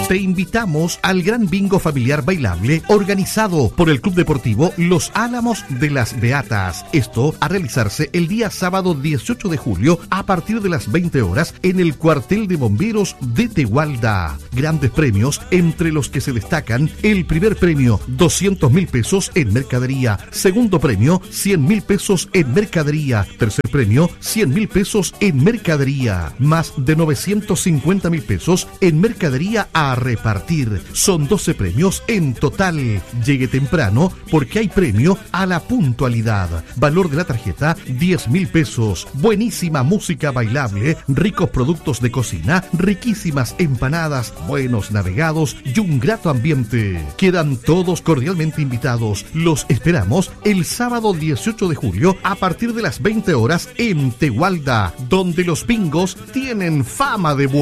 Te invitamos al gran bingo familiar bailable organizado por el Club Deportivo Los Álamos de las Beatas. Esto a realizarse el día sábado 18 de julio a partir de las 20 horas en el cuartel de bomberos de Tegualda. Grandes premios, entre los que se destacan el primer premio 200.000 pesos en mercadería, segundo premio 100.000 pesos en mercadería, tercer premio 100.000 pesos en mercadería, más de 950.000 pesos en mercadería a repartir. Son 12 premios en total. Llegue temprano porque hay premio a la puntualidad. Valor de la tarjeta 10.000 pesos. Buenísima música bailable, ricos productos de cocina, riquísimas empanadas, buenos navegados y un grato ambiente. Quedan todos cordialmente invitados. Los esperamos el sábado 18 de julio a partir de las 20 horas en Tegualda, donde los bingos tienen fama de